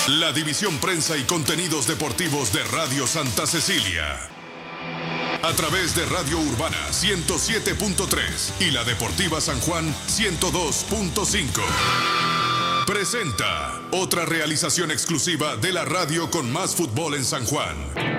La división prensa y contenidos deportivos de Radio Santa Cecilia. A través de Radio Urbana 107.3 y la Deportiva San Juan 102.5. Presenta otra realización exclusiva de la radio con más fútbol en San Juan.